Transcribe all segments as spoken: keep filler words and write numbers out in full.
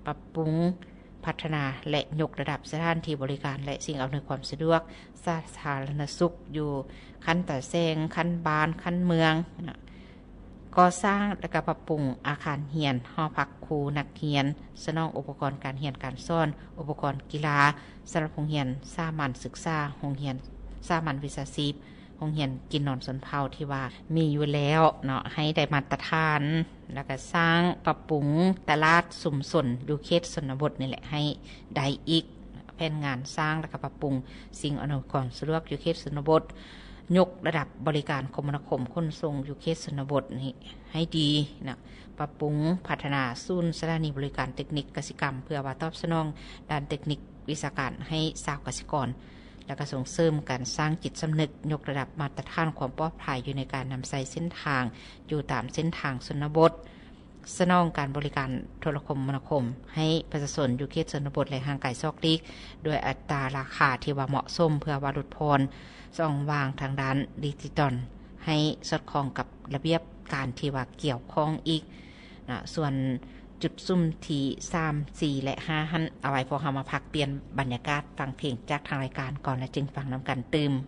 ปรับปรุงพัฒนาและยกระดับสถานที่บริการและสิ่งอำนวยความสะดวกสาธารณสุขอยู่ขั้นต่อแซงขั้นบ้านขั้นเมืองนะก่อสร้างและก็ปรับปรุงอาคารเรียนหอพักครูนักเรียนสนองอุปกรณ์การเรียนการสอนอุปกรณ์กีฬาสำหรับโรงเรียนสามัญศึกษาโรงเรียนสามัญวิชาชีพโรงเรียนกินนอนสนเผาที่ว่ามีอยู่แล้วเนาะให้ได้มาตรฐานแล้วก็สร้างปรับปรุงตลาดสุ่มสนอยู่เขตชนบทนี่แหละให้ได้อีกแผนงานสร้างแล้วก็ปรับปรุงสิ่งอำนวยความสะดวกอยู่เขตชนบทยกระดับบริการคมนาคมขนส่งอยู่เขตชนบทนี่ให้ดีนะปรับปรุงพัฒนาศูนย์สถานีบริการเทคนิคเกษตรกรรมเพื่อว่าตอบสนองด้านเทคนิควิชาการให้ชาวเกษตรกรแล้วก็ส่งเสริมการสร้างจิตสำนึกยกระดับมาตรฐานความปลอดภัยอยู่ในการนำใส่เส้นทางอยู่ตามเส้นทางชนบทสนองการบริการโทรคมนาคมให้ประชาชนอยู่เขตชนบทและห่างไกลซอกลีกโดยอัตราราคาที่ว่าเหมาะสมเพื่อว่าลดพรส่องวางทางด้านดิจิตอลให้สอดคล้องกับระเบียบการที่ว่าเกี่ยวข้องอีกนะส่วนจุดซุ่มที่สาม สี่และห้าหันเอาไว้พอเฮามาพักเปลี่ยนบรรยากาศฟังเพลงจากทางรายการก่อนและจึงฟังนำกันตื่ม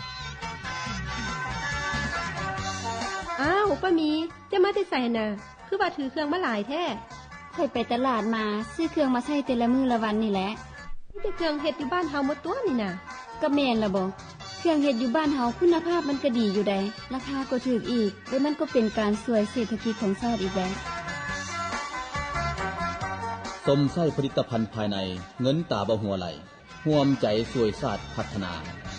อ้าวป้ามีจะมาได้ใส่น่ะคือว่าถือเครื่องมาหลายแท้ค่อยไปตลาดมาซื้อเครื่องมาใช้แต่ละมื้อละวันนี่แหละนี่แต่เครื่องเฮ็ดอยู่บ้านเฮาหมดตัวนี่น่ะก็แม่นล่ะบ่เครื่องเฮ็ดอยู่บ้านเฮาคุณภาพมันก็ดีอยู่ใดราคาก็ถูกอีกและมันก็เป็นการช่วยเศรษฐกิจของชาติอีกแล้วสมไส้ผลิตภัณฑ์ภายในเงินตาบ่หัวไหลร่วมใจช่วยชาติพัฒนา